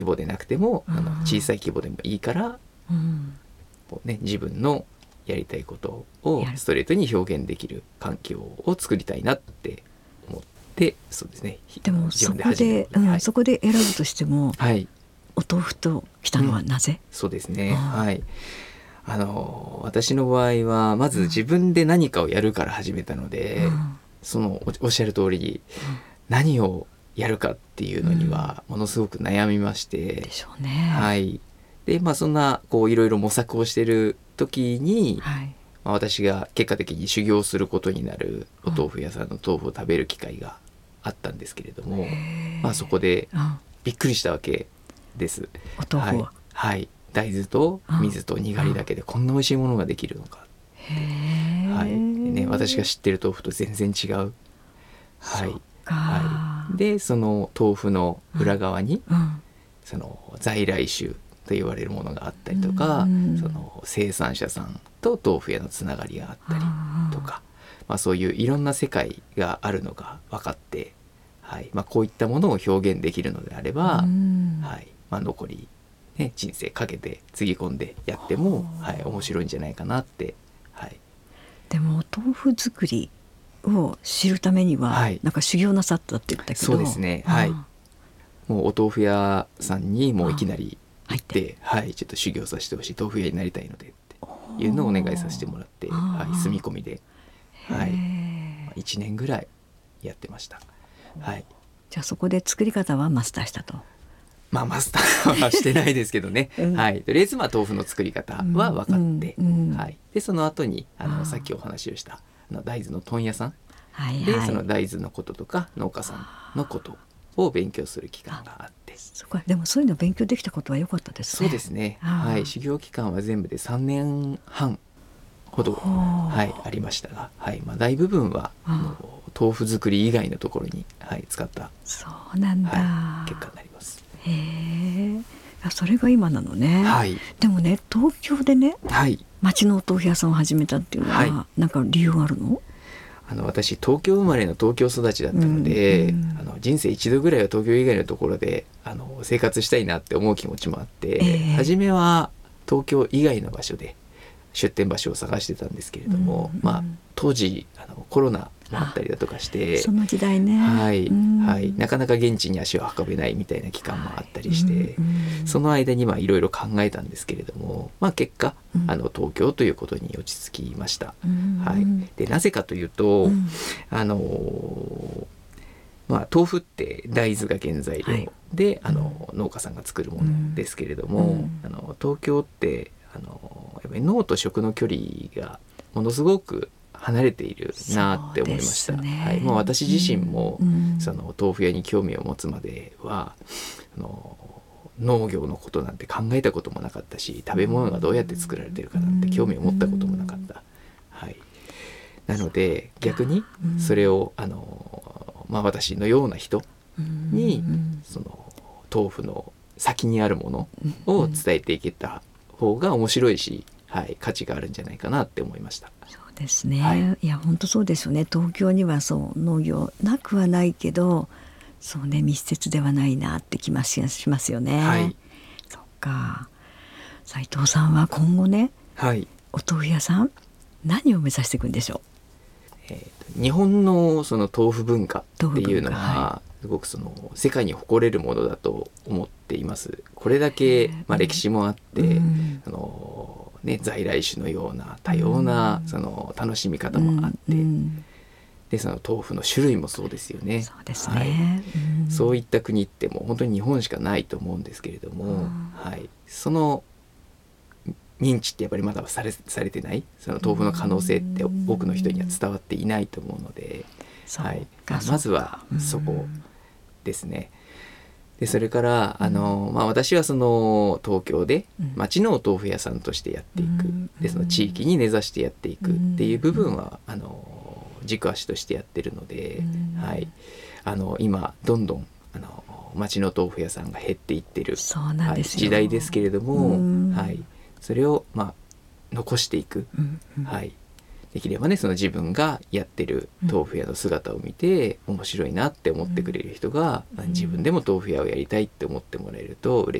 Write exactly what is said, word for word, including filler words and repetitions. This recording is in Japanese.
規模でなくても、 うん、 あの小さい規模でもいいから、 うんこうね、自分のやりたいことをストレートに表現できる環境を作りたいなって思って、そうですね。 でもそこで、うんはい、そこで選ぶとしても、はい、お豆腐ときたのはなぜ？ うん、そうですね、はい、あの私の場合はまず自分で何かをやるから始めたので、うん、その お, おっしゃる通り、うん、何をやるかっていうのにはものすごく悩みまして、うん、 でしょうね。 はい。で、まあそんなこういろいろ模索をしている時に、はいまあ、私が結果的に修行することになるお豆腐屋さんの豆腐を食べる機会があったんですけれども、まあそこでびっくりしたわけです。 お豆腐は、 はい、はい、大豆と水とにがりだけでこんな美味しいものができるのか。へー、はいね、私が知ってる豆腐と全然違う。はい、はい、でその豆腐の裏側に、うん、その在来種と言われるものがあったりとか、うん、その生産者さんと豆腐屋のつながりがあったりとか、まあ、そういういろんな世界があるのが分かって、はいまあ、こういったものを表現できるのであれば、うんはいまあ、残り、ね、人生かけてつぎ込んでやっても、はい、面白いんじゃないかなって、はい、 でも豆腐作りを知るためには、はい、なんか修行なさったって言ったけど、 そうですね、はい、もうお豆腐屋さんにもういきなり行って、はい、ちょっと修行させてほしい、豆腐屋になりたいのでっていうのをお願いさせてもらって、はい、住み込みで、はい、いちねんぐらいやってました。はい、 じゃあそこで作り方はマスターしたと？ まあマスターはしてないですけどね、うんはい、とりあえずまあ豆腐の作り方は分かって、うんうんはい、でその後にあのさっきお話をしたあの大豆の問屋さん、はいはい、でその大豆のこととか農家さんのことを勉強する期間があって、 そこでもそういうの勉強できたことは良かったですね。 そうですね、はい、修行期間は全部でさんねんはんほど、はい、ありましたが、はいまあ、大部分はあの豆腐作り以外のところに、はい、使った、 そうなんだ、 はい、結果になります。 へえ、それが今なのね、 はい、 でもね東京でね、はい、町のお豆腐屋さんを始めたっていうのは、はい、なんか理由があるの？ あの私東京生まれの東京育ちだったので、うんうん、あの人生一度ぐらいは東京以外のところであの生活したいなって思う気持ちもあって、えー、初めは東京以外の場所で出店場所を探してたんですけれども、うんうん、まあ、当時あのコロナもあったりだとかしてその時代ね、 はいはい、なかなか現地に足を運べないみたいな期間もあったりして、はいうんうん、その間にいろいろ考えたんですけれども、まあ、結果、うん、あの東京ということに落ち着きました、うんはい、でなぜかというと、うん、あのまあ、豆腐って大豆が原材料で、はい、あの農家さんが作るものですけれども、うん、あの東京ってあのやっぱり農と食の距離がものすごく離れているなって思いました、ねはい、もう私自身も、うん、その豆腐屋に興味を持つまではあの農業のことなんて考えたこともなかったし、食べ物がどうやって作られてるかなんて興味を持ったこともなかった、はい、なので逆にそれをあの、まあ、私のような人にその豆腐の先にあるものを伝えていけた方が面白いし、はい、価値があるんじゃないかなって思いました。 そうですね、はい、いや本当そうですよね。東京にはそう農業なくはないけどそうね密接ではないなって気がしますよね、はい、そっか。斉藤さんは今後ね、はい、お豆腐屋さん何を目指していくんでしょう？えー、日本のその豆腐文化っていうのは、はい、すごくその世界に誇れるものだと思っています。これだけ、まあ、歴史もあって、うん、あのね、在来種のような多様なその楽しみ方もあって、うん、でその豆腐の種類もそうですよね。 そうですね、 はいうん、そういった国ってもう本当に日本しかないと思うんですけれども、うんはい、その認知ってやっぱりまだされ、されてない、その豆腐の可能性って多くの人には伝わっていないと思うので、はいまあ、まずはそこですね。でそれからあの、まあ、私はその東京で町のお豆腐屋さんとしてやっていく、でその地域に根ざしてやっていくっていう部分はあの軸足としてやってるので、はい、あの今どんどんあの町の豆腐屋さんが減っていってる、はい、時代ですけれども、はい、それを、まあ、残していく、はい、 できればねその自分がやってる豆腐屋の姿を見て、うん、面白いなって思ってくれる人が、うん、自分でも豆腐屋をやりたいって思ってもらえると嬉